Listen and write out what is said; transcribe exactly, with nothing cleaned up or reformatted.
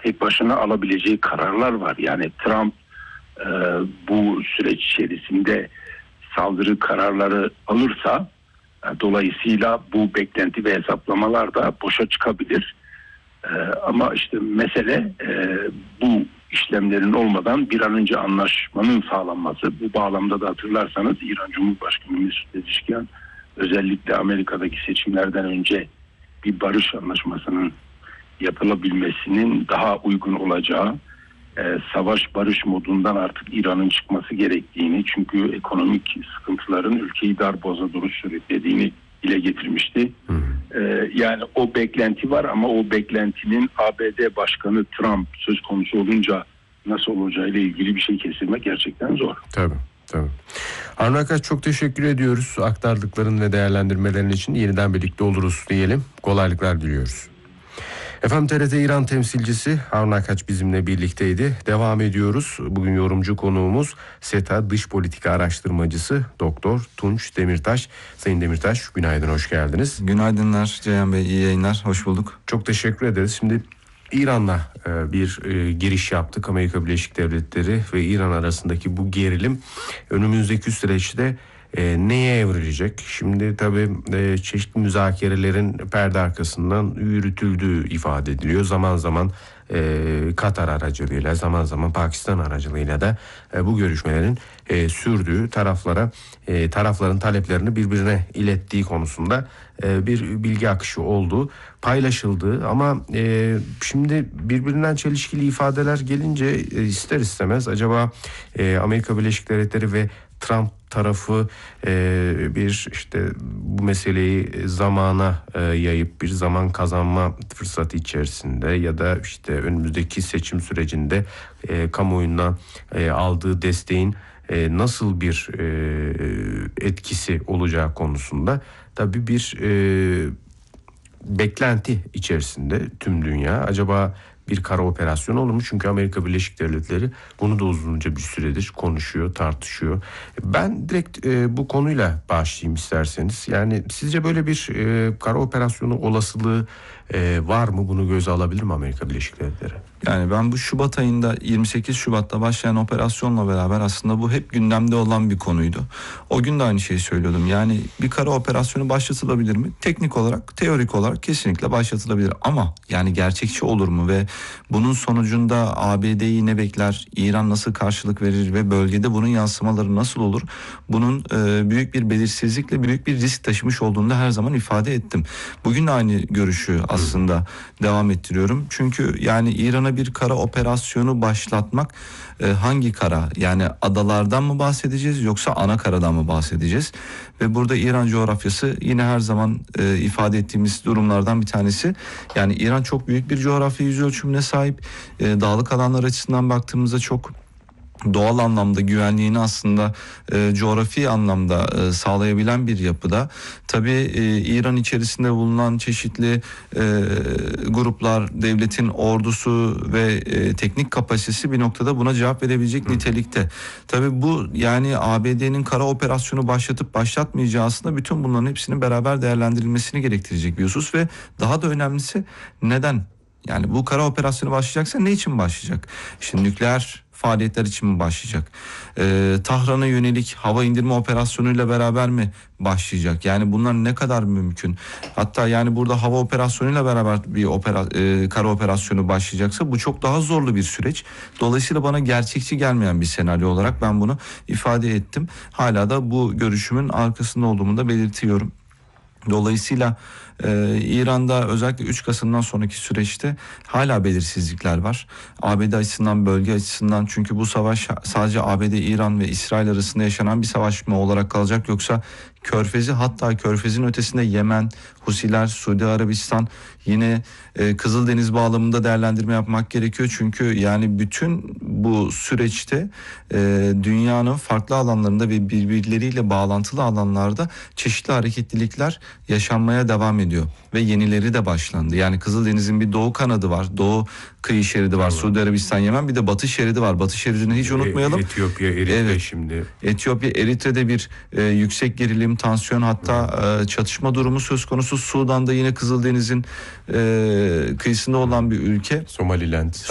tek başına alabileceği kararlar var. Yani Trump e, bu süreç içerisinde saldırı kararları alırsa e, dolayısıyla bu beklenti ve hesaplamalar da boşa çıkabilir. E, ama işte mesele e, bu işlemlerin olmadan bir an önce anlaşmanın sağlanması. Bu bağlamda da hatırlarsanız İran Cumhurbaşkanı Mesut Pezeshkian özellikle Amerika'daki seçimlerden önce bir barış anlaşmasının yapılabilmesinin daha uygun olacağı, e, savaş barış modundan artık İran'ın çıkması gerektiğini, çünkü ekonomik sıkıntıların ülkeyi darboğaza doğru sürüklediğini dile getirmişti. E, yani o beklenti var ama o beklentinin A B D Başkanı Trump söz konusu olunca nasıl olacağıyla ilgili bir şey kesilmek gerçekten zor. Tabii. Tabii. Harun Akkaş, çok teşekkür ediyoruz aktardıkların ve değerlendirmelerin için. Yeniden birlikte oluruz diyelim. Kolaylıklar diliyoruz. Efendim, T R T İran temsilcisi Harun Akkaş bizimle birlikteydi. Devam ediyoruz. Bugün yorumcu konuğumuz SETA Dış Politika Araştırmacısı Doktor Tunç Demirtaş. Sayın Demirtaş, günaydın, hoş geldiniz. Günaydınlar Ceyhan Bey, iyi yayınlar, hoş bulduk. Çok teşekkür ederiz. Şimdi İran'la bir giriş yaptık. Amerika Birleşik Devletleri ve İran arasındaki bu gerilim önümüzdeki süreçte neye evrilecek? Şimdi tabii çeşitli müzakerelerin perde arkasından yürütüldüğü ifade ediliyor. Zaman zaman Katar aracılığıyla, zaman zaman Pakistan aracılığıyla da bu görüşmelerin sürdüğü, taraflara tarafların taleplerini birbirine ilettiği konusunda bir bilgi akışı olduğu paylaşıldı. Ama şimdi birbirinden çelişkili ifadeler gelince ister istemez acaba Amerika Birleşik Devletleri ve Trump tarafı bir işte bu meseleyi zamana yayıp bir zaman kazanma fırsatı içerisinde ya da işte önümüzdeki seçim sürecinde kamuoyundan aldığı desteğin nasıl bir etkisi olacağı konusunda tabii bir beklenti içerisinde tüm dünya. Acaba bir kara operasyon olur mu? Çünkü Amerika Birleşik Devletleri bunu da uzunca bir süredir konuşuyor, tartışıyor. Ben direkt e, bu konuyla başlayayım isterseniz. Yani sizce böyle bir e, kara operasyonu olasılığı e, var mı? Bunu göze alabilir mi Amerika Birleşik Devletleri? Yani ben bu Şubat ayında, yirmi sekiz Şubat'ta başlayan operasyonla beraber aslında bu hep gündemde olan bir konuydu. O gün de aynı şeyi söylüyordum. Yani bir kara operasyonu başlatılabilir mi? Teknik olarak, teorik olarak kesinlikle başlatılabilir. Ama yani gerçekçi olur mu ve bunun sonucunda A B D'yi ne bekler? İran nasıl karşılık verir ve bölgede bunun yansımaları nasıl olur? Bunun e, büyük bir belirsizlikle büyük bir risk taşımış olduğunu da her zaman ifade ettim. Bugün de aynı görüşü aslında devam ettiriyorum. Çünkü yani İran'a bir kara operasyonu başlatmak e, hangi kara? Yani adalardan mı bahsedeceğiz yoksa ana karadan mı bahsedeceğiz? Ve burada İran coğrafyası yine her zaman e, ifade ettiğimiz durumlardan bir tanesi. Yani İran çok büyük bir coğrafya yüz ölçümüne sahip. E, dağlık alanlar açısından baktığımızda çok doğal anlamda güvenliğini aslında e, coğrafi anlamda e, sağlayabilen bir yapıda. Tabii e, İran içerisinde bulunan çeşitli e, gruplar, devletin ordusu ve e, teknik kapasitesi bir noktada buna cevap verebilecek Hı. nitelikte. Tabii bu yani A B D'nin kara operasyonu başlatıp başlatmayacağı aslında bütün bunların hepsinin beraber değerlendirilmesini gerektirecek bir husus ve daha da önemlisi neden? Yani bu kara operasyonu başlayacaksa ne için başlayacak? İşte nükleer faaliyetler için mi başlayacak? Ee, Tahran'a yönelik hava indirme operasyonuyla beraber mi başlayacak? Yani bunlar ne kadar mümkün? Hatta yani burada hava operasyonuyla beraber bir opera, e, kara operasyonu başlayacaksa bu çok daha zorlu bir süreç. Dolayısıyla bana gerçekçi gelmeyen bir senaryo olarak ben bunu ifade ettim. Hala da bu görüşümün arkasında olduğumu da belirtiyorum. Dolayısıyla e, İran'da özellikle üç Kasım'dan sonraki süreçte hala belirsizlikler var. A B D açısından, bölge açısından, çünkü bu savaş sadece A B D, İran ve İsrail arasında yaşanan bir savaş mı olarak kalacak, yoksa Körfezi, hatta Körfez'in ötesinde Yemen, Husiler, Suudi Arabistan, yine e, Kızıldeniz bağlamında değerlendirme yapmak gerekiyor. Çünkü yani bütün bu süreçte e, dünyanın farklı alanlarında ve birbirleriyle bağlantılı alanlarda çeşitli hareketlilikler yaşanmaya devam ediyor. Ve yenileri de başlandı. Yani Kızıldeniz'in bir doğu kanadı var, doğu kıyı şeridi var, evet. Suudi Arabistan, Yemen, bir de batı şeridi var. Batı şeridini hiç unutmayalım. Etiyopya, Eritre evet. şimdi. Etiyopya, Eritre'de bir e, yüksek gerilim, tansiyon, hatta e, çatışma durumu söz konusu. Sudan'da yine Kızıldeniz'in e, kıyısında olan bir ülke. Somaliland.